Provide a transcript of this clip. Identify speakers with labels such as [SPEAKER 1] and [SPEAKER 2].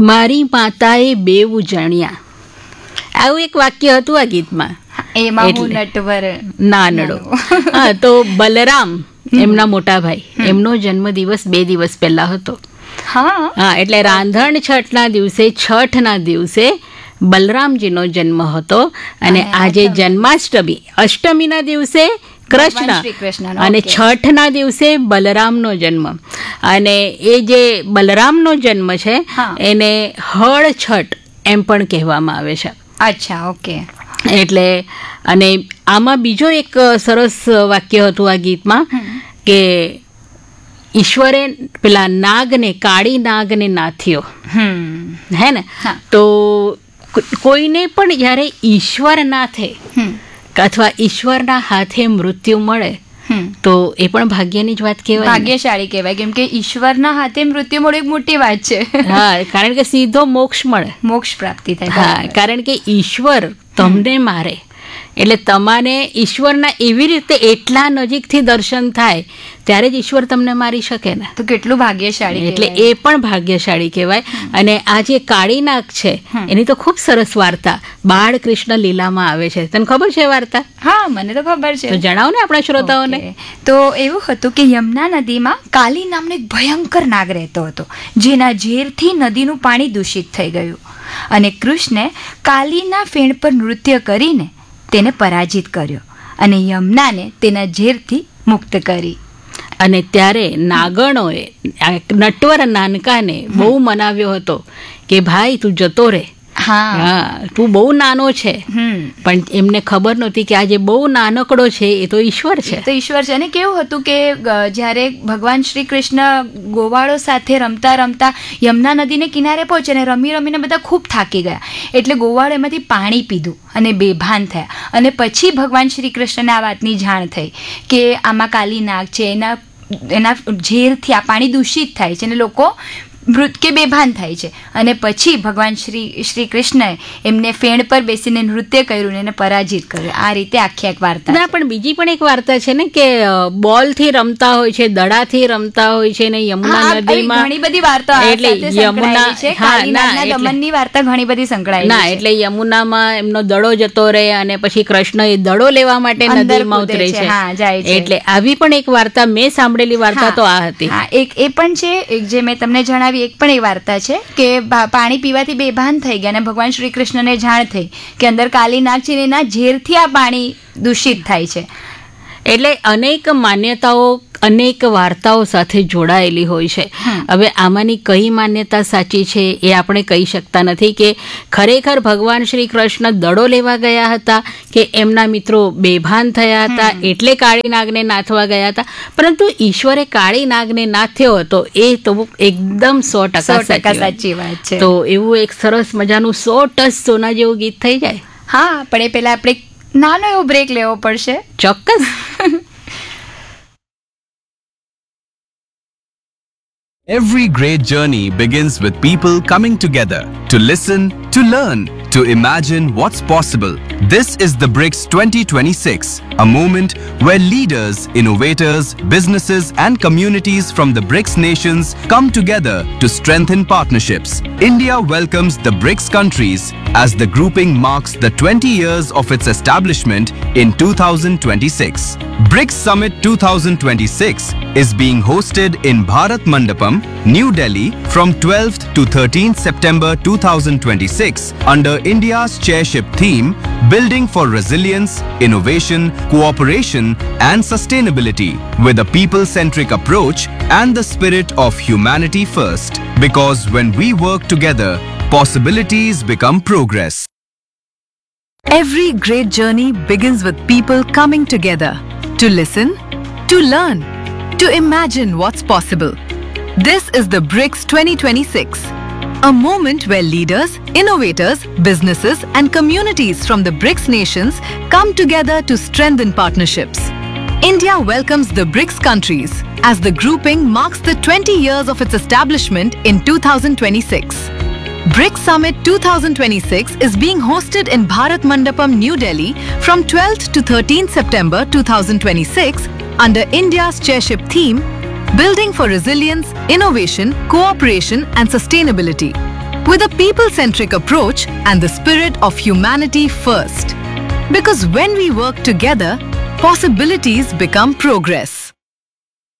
[SPEAKER 1] મારી માતાએ બેવું જાણ્યા, આવું એક વાક્ય હતું આ ગીતમાં.
[SPEAKER 2] એમાં હું નટવર
[SPEAKER 1] નાનડો. હા, તો બલરામ એમના મોટા ભાઈ, એમનો જન્મદિવસ 2 દિવસ પહેલા હતો. હા, એટલે રાંધણ છઠના દિવસે બલરામજીનો જન્મ હતો. અને આજે જન્માષ્ટમી, અષ્ટમીના દિવસે કૃષ્ણ અને છઠના દિવસે બલરામનો જન્મ. અને એ જે બલરામનો જન્મ છે એને હળ છઠ એમ પણ કહેવામાં આવે છે.
[SPEAKER 2] અચ્છા, ઓકે.
[SPEAKER 1] એટલે અને આમાં બીજો એક સરસ વાક્ય હતું આ ગીતમાં કે ઈશ્વરે પેલા નાગને, કાળી નાગને નાથ્યો, હે ને. તો કોઈને પણ જ્યારે ઈશ્વર નાથે અથવા ઈશ્વરના હાથે મૃત્યુ મળે તો એ પણ ભાગ્યની જ વાત કહેવાય,
[SPEAKER 2] ભાગ્યશાળી કહેવાય. કેમ કે ઈશ્વરના હાથે મૃત્યુ મળે એક મોટી વાત છે.
[SPEAKER 1] હા, કારણ કે સીધો મોક્ષ મળે,
[SPEAKER 2] મોક્ષ પ્રાપ્તિ થાય.
[SPEAKER 1] હા, કારણ કે ઈશ્વર તમને મારે એટલે તમારે ઈશ્વરના એવી રીતે એટલા નજીકથી દર્શન થાય ત્યારે જ ઈશ્વર તમને મારી શકે ને.
[SPEAKER 2] તો કેટલું ભાગ્યશાળી,
[SPEAKER 1] એટલે એ પણ ભાગ્યશાળી કહેવાય. અને આ જે કાળી નાગ છે એની તો ખૂબ સરસ વાર્તા બાળકૃષ્ણ લીલામાં આવે છે. તને ખબર છે વાર્તા?
[SPEAKER 2] હા, મને તો ખબર છે.
[SPEAKER 1] તો જણાવો ને આપણા શ્રોતાઓને.
[SPEAKER 2] તો એવું હતું કે યમુના નદીમાં કાલી નામનો એક ભયંકર નાગ રહેતો હતો, જેના ઝેરથી નદીનું પાણી દૂષિત થઈ ગયું. અને કૃષ્ણે કાલીના ફેણ પર નૃત્ય કરીને તેને પરાજિત કર્યો અને યમુનાને તેના ઝેરથી મુક્ત કરી.
[SPEAKER 1] અને ત્યારે નાગણોએ નટવર નાનકાને બહુ મનાવ્યો હતો કે ભાઈ તું જતો રહે, હા, તું બહુ નાનો છે. પણ એમને ખબર નહોતી કે આ જે બહુ નાનકડો છે એ તો ઈશ્વર છે.
[SPEAKER 2] તો ઈશ્વર છે. અને કેવું હતું કે જ્યારે ભગવાન શ્રી કૃષ્ણ ગોવાળો સાથે રમતા રમતા યમુના નદીને કિનારે પહોંચે અને રમી રમીને બધા ખૂબ થાકી ગયા, એટલે ગોવાળો એમાંથી પાણી પીધું અને બેભાન થયા. અને પછી ભગવાન શ્રી કૃષ્ણને આ વાતની જાણ થઈ કે આમાં કાલી નાગ છે, એના ઝેરથી આ પાણી દૂષિત થાય છે અને લોકો મૃત કે બેભાન થાય છે. અને પછી ભગવાન શ્રી કૃષ્ણએ એમને ફેણ પર બેસીને નૃત્ય કર્યું ને એને પરાજિત કર્યો. આ રીતે આખી એક વાર્તા.
[SPEAKER 1] ના, પણ બીજી પણ એક વાર્તા છે ને કે બોલથી રમતા હોય છે, દડાથી રમતા હોય છે ને યમુના નદીમાં
[SPEAKER 2] ઘણી બધી વાર્તાઓ.
[SPEAKER 1] એટલે યમુના,
[SPEAKER 2] દમનની વાર્તા ઘણી બધી સંકળાયેલી
[SPEAKER 1] ના, એટલે યમુનામાં એમનો દડો જતો રહે અને પછી કૃષ્ણ એ દડો લેવા માટે નદીમાં ઉતરે છે. એટલે આવી પણ એક વાર્તા મેં સાંભળેલી વાર્તા તો આ હતી.
[SPEAKER 2] એ પણ છે. એક જે મેં તમને જણાવી એક પણ એ વાર્તા છે કે પાણી પીવાથી બેભાન થઈ ગયા અને ભગવાન શ્રી કૃષ્ણને જાણ થઈ કે અંદર કાલી નાગ છે, એના ઝેરથી આ પાણી દૂષિત થાય છે.
[SPEAKER 1] એટલે અનેક માન્યતાઓ, અનેક વાર્તાઓ સાથે જોડાયેલી હોય છે. હવે આમાંની કઈ માન્યતા સાચી છે એ આપણે કહી શકતા નથી કે ખરેખર ભગવાન શ્રી કૃષ્ણ દડો લેવા ગયા હતા કે એમના મિત્રો બેભાન થયા હતા એટલે કાળી નાગને નાથવા ગયા હતા. પરંતુ ઈશ્વરે કાળી નાગને નાથ્યો હતો એ તો એકદમ 100%
[SPEAKER 2] સાચી વાત છે.
[SPEAKER 1] તો એવું એક સરસ મજાનું 100% સોના જેવું ગીત થઈ જાય.
[SPEAKER 2] હા, પણ એ પહેલા આપણે નાનો એવો બ્રેક લેવો પડશે.
[SPEAKER 1] ચોક્કસ.
[SPEAKER 3] Every great journey begins with people coming together to listen, to learn, to imagine what's possible. This is the BRICS 2026, a moment where leaders, innovators, businesses and communities from the BRICS nations come together to strengthen partnerships. India welcomes the BRICS countries as the grouping marks the 20 years of its establishment in 2026. BRICS Summit 2026 is being hosted in Bharat Mandapam, New Delhi from 12th to 13th September 2026 under India's chairship theme Building for Resilience, Innovation, Cooperation and Sustainability with a people-centric approach and the spirit of humanity first. Because when we work together, possibilities become progress.
[SPEAKER 4] Every great journey begins with people coming together to listen, to learn, to imagine what's possible. This is the BRICS 2026, a moment where leaders, innovators, businesses and communities from the BRICS nations come together to strengthen partnerships. India welcomes the BRICS countries as the grouping marks the 20 years of its establishment in 2026. BRICS Summit 2026 is being hosted in Bharat Mandapam, New Delhi from 12th to 13th September 2026 under India's chairship theme Building for Resilience, Innovation, Cooperation and Sustainability with a people-centric approach and the spirit of humanity first. Because when we work together, possibilities become progress.